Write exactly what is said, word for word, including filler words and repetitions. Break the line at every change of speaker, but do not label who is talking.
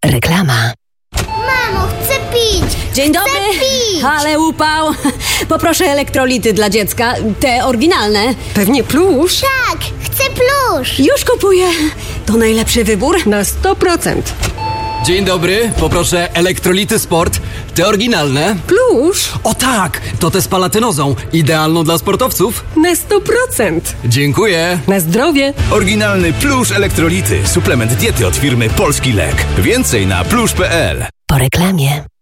Reklama.
Mamo, chcę pić!
Dzień dobry.
Chcę pić!
Ale upał. Poproszę elektrolity dla dziecka. Te oryginalne.
Pewnie plusz.
Tak, chcę plusz!
Już kupuję. To najlepszy wybór.
Na sto procent.
Dzień dobry, poproszę elektrolity sport, te oryginalne.
Plusz.
O tak, to te z palatynozą, idealną dla sportowców.
Na sto procent.
Dziękuję.
Na zdrowie.
Oryginalny plusz elektrolity. Suplement diety od firmy Polski Lek. Więcej na plusz kropka pe el.
Po reklamie.